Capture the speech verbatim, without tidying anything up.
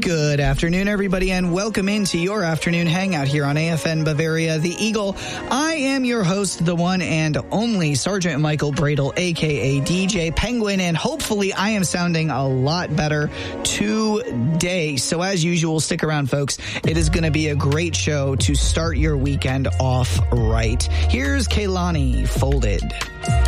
Good afternoon, everybody, and welcome into your afternoon hangout here on A F N Bavaria, The Eagle. I am your host, the one and only Sergeant Michael Bradle, a k a. D J Penguin, and hopefully I am sounding a lot better today. So as usual, stick around, folks. It is going to be a great show to start your weekend off right. Here's Kehlani Folded.